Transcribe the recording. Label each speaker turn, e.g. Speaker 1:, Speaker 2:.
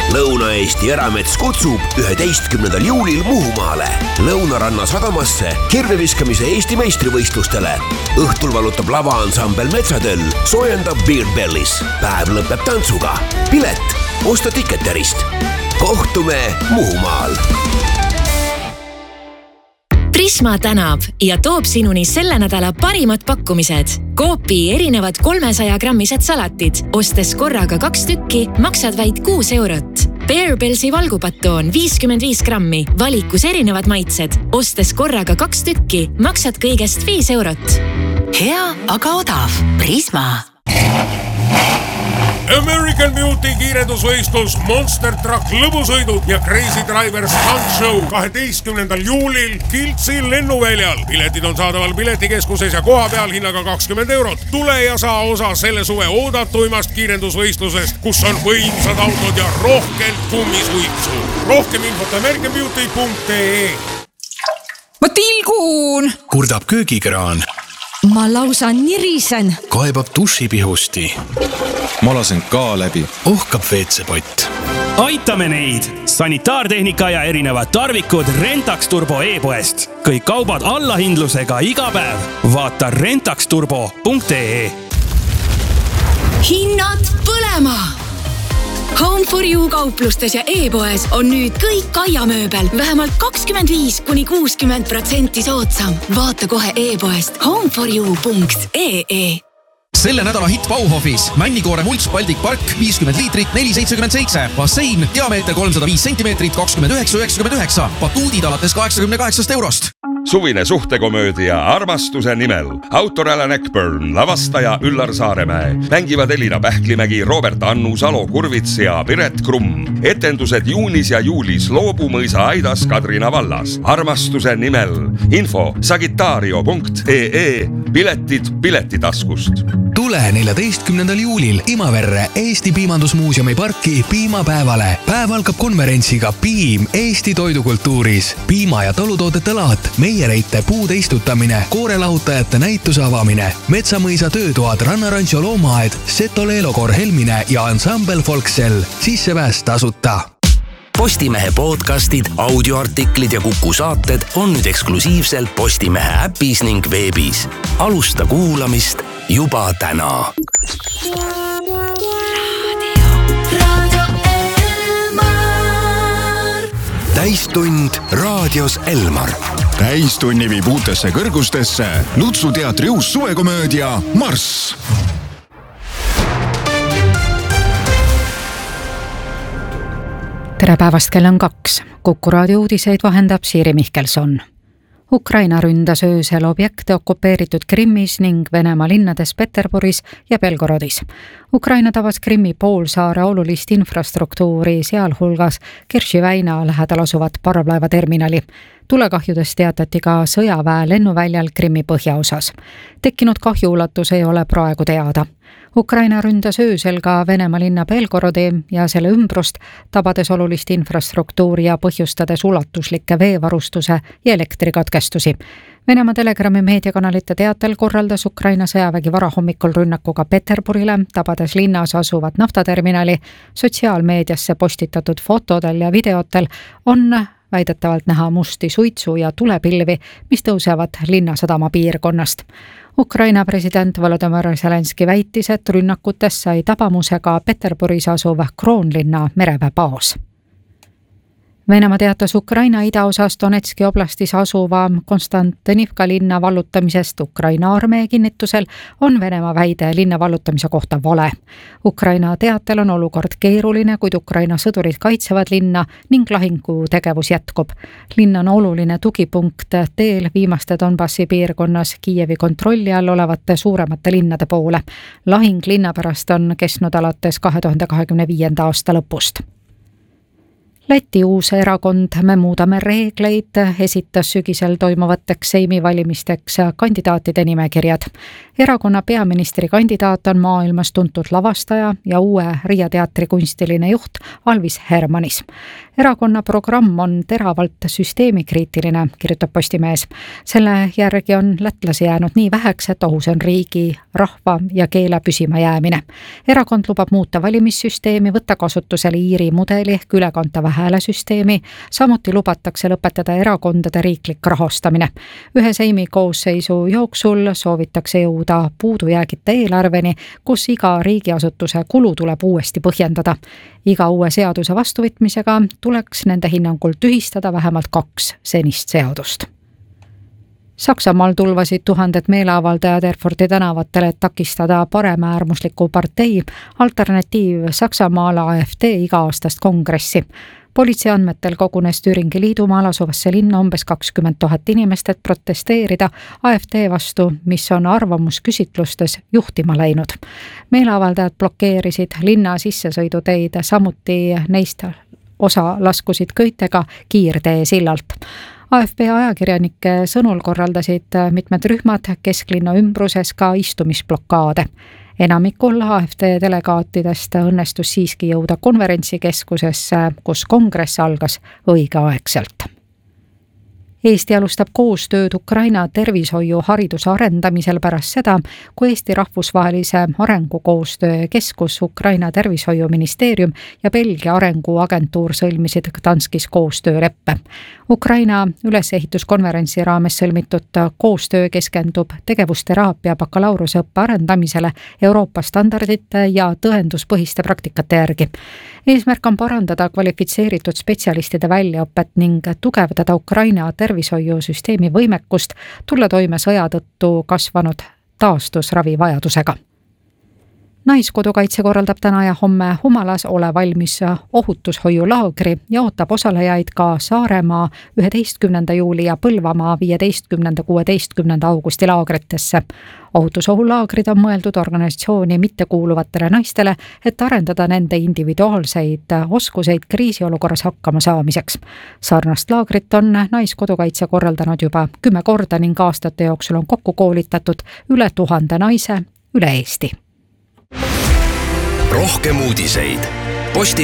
Speaker 1: Lõuna-Eesti Eramets kutsub 11. juulil Muhumaale Lõunaranna sadamasse kirveviskamise Eesti meistrivõistlustele. Õhtul valutab lavaansambel Metsatöll, soojendab Beer Bellis. Päev lõpeb tantsuga. Pilet osta Ticketerist. Kohtume Muhumaal.
Speaker 2: Prisma tänab ja toob sinuni selle nädala parimad pakkumised. Coopi erinevad 300-grammised salatid. Ostes korraga 2 tükki, maksad vaid 6 eurot. Bear Bellsi valgupattoon 55 grammi, valikus erinevad maitsed. Ostes korraga 2 tükki, maksad kõigest 5 eurot.
Speaker 3: Hea, aga odav. Prisma.
Speaker 4: American Beauty kiirendusvõistlus, Monster Truck lõbusõidud ja Crazy Driver Stunt Show 12. juulil Kiltsi lennuväljal. Piletid on saadaval piletikeskuses ja koha peal hinnaga 20 eurot. Tule ja saa osa selle suve oodatuimast kiirendusvõistlusest, kus on võimsad autod ja rohkelt kummisuitsu. Rohkem infot americanbeauty.ee.
Speaker 5: Ma tilgun!
Speaker 6: Kurdab köögikraan.
Speaker 5: Ma lausa nirisen.
Speaker 6: Kaebab dušipihusti.
Speaker 7: Ma lasen ka läbi.
Speaker 6: Ohkab WC-pott.
Speaker 8: Aitame neid! Sanitaartehnika ja erinevad tarvikud Rentax Turbo e-poest. Kõik kaubad allahindlusega iga päev. Vaata rentaxturbo.ee.
Speaker 2: Hinnad põlema! Home for You kauplustes ja e-poes on nüüd kõik aiamööbel vähemalt 25–60% soodsam. Vaata kohe e-poest homeforyou.ee.
Speaker 9: Selle nädala hitt Bauhofis. Männikoore mults Baltic Park 50 liitrit 4,77. Bassein diameeter 305 centimeetrit 29,99. Batuudid alates 88 eurost.
Speaker 10: Suvine suhtekomöödia Armastuse nimel. Autor Alan Eckburn, lavastaja Üllar Saaremäe. Mängivad Elina Pähklimägi, Robert Annu, Salo Kurvits ja Piret Krumm. Etendused juunis ja juulis Loobumõisa Aidas Kadrina vallas. Armastuse nimel. Info sagitario.ee. Piletid piletitaskust.
Speaker 6: Tule 14. juulil Imaverre Eesti Piimandusmuuseumi parki piimapäevale. Päev algab konverentsiga Piim Eesti toidukultuuris. Piima- ja talutoodete laat, meiereite puude istutamine, koorelahutajate näituse avamine, Metsamõisa töötoad, Rannarancho loomaaed, Seto-Leelokor Helmine ja ansambel Folksel. Sissepääs tasuta.
Speaker 1: Postimehe podcastid, audioartiklid ja Kuku saated on nüüd eksklusiivselt Postimehe äpis ning veebis. Alusta kuulamist juba täna. Radio Elmar. Täistund raadios Elmar.
Speaker 11: Täistunni viib uutesse kõrgustesse Lutsu teatri uus suvekomöödia Marss.
Speaker 12: Tere päevast, kell on 2. Kuku raadio uudiseid vahendab Siiri Mihkelson. Ukraina ründas öösel objekte okupeeritud Krimmis ning Venemaa linnades Peterburis ja Belgorodis. Ukraina tabas Krimmi poolsaare olulist infrastruktuuri, sealhulgas Kerši väina lähedal asuvat parvlaevaterminali. Tulekahjudest teatati ka sõjaväe lennuväljal Krimmi põhjaosas. Tekkinud kahju ulatus ei ole praegu teada. Ukraina ründas öösel ka Venemaa linna Belgorodi ja selle ümbrust, tabades olulist infrastruktuuri ja põhjustades ulatuslikke veevarustuse ja elektrikatkestusi. Venemaa Telegrami meediakanalite teatel korraldas Ukraina sõjavägi varahommikul rünnakuga Peterburile, tabades linnas asuvat naftaterminali. Sotsiaalmeediasse postitatud fotodel ja videotel on väidetavalt näha musti suitsu ja tulepilvi, mis tõusevad linnasadama piirkonnast. Ukraina president Volodymyr Zelenski väitis, et rünnakutes sai tabamusega Peterburis asuv Kroonlinna mereväebaas. Venemaa teatas Ukraina idaosas Donetski oblastis asuva Konstantinivka linna vallutamisest. Ukraina armee kinnitusel on Venemaa väide linna vallutamise kohta vale. Ukraina teatel on olukord keeruline, kuid Ukraina sõdurid kaitsevad linna ning lahingutegevus jätkub. Linn on oluline tugipunkt teel viimaste Donbassi piirkonnas Kiievi kontrolli all olevate suuremate linnade poole. Lahing linna pärast on kestnud alates 2025. aasta lõpust. Läti uus erakond Me muudame reegleid esitas sügisel toimuvateks Seimi valimisteks kandidaatide nimekirjad. Erakonna peaministri kandidaat on maailmas tuntud lavastaja ja uue Riia teatri kunstiline juht Alvis Hermanis. Erakonna programm on teravalt süsteemikriitiline, kirjutab Postimees. Selle järgi on lätlasi jäänud nii väheks, et ohus on riigi, rahva ja keele püsima jäämine. Erakond lubab muuta valimissüsteemi, võtta kasutusele Iiri mudeli ehk ülekantava häälesüsteemi, samuti lubatakse lõpetada erakondade riiklik rahastamine. Ühe Seimi koosseisu jooksul soovitakse jõuda puudujäägita eelarveni, kus iga riigiasutuse kulu tuleb uuesti põhjendada. Iga uue seaduse vastuvõtmisega tuleks nende hinnangul tühistada vähemalt 2 senist seadust. Saksamaal tulvasid tuhanded meeleavaldajad Erfurti tänavatele, et takistada paremäärmusliku partei Alternatiiv Saksamaal AfD iga-aastast kongressi. Politsei andmetel kogunes Türingi liidumaal asuvasse linna umbes 20 000 inimest, et protesteerida AfD vastu, mis on arvamusküsitlustes juhtima läinud. Meeleavaldajad blokeerisid linna sissesõiduteid, samuti neist osa laskusid köitega kiirtee sillalt. AfD ajakirjanike sõnul korraldasid mitmed rühmad kesklinna ümbruses ka istumisblokaade. Enamikul AfD delegaatidest õnnestus siiski jõuda konverentsikeskusesse, kus kongress algas õigeaegselt. Eesti alustab koostööd Ukraina tervishoiu hariduse arendamisel pärast seda, kui Eesti rahvusvahelise arengukoostöö keskus, Ukraina tervishoiuministeerium ja Belgia arenguagentuur sõlmisid Gdanskis koostööleppe. Ukraina ülesehituskonverentsi raames sõlmitud koostöö keskendub tegevusteraapia bakalaureuseõppe arendamisele Euroopa standardite ja tõenduspõhiste praktikate järgi. Eesmärk on parandada kvalifitseeritud spetsialistide väljaõpet ning tugevdada Ukraina tervishoiusüsteemi võimekust tulla toime sõja tõttu kasvanud taastusravivajadusega. Naiskodukaitse korraldab täna ja homme Humalas ole valmis ohutushoiulaagri ja ootab osalejaid ka Saaremaa 11. juuli ja Põlvamaa 15.–16. augusti laagritesse. Ohutusohulaagrid on mõeldud organisatsiooni mittekuuluvatele naistele, et arendada nende individuaalseid oskuseid kriisiolukorras hakkama saamiseks. Sarnast laagrit on Naiskodukaitse korraldanud juba 10 korda ning aastate jooksul on kokku koolitatud üle 1000 naise üle Eesti.
Speaker 1: Rohkem uudiseid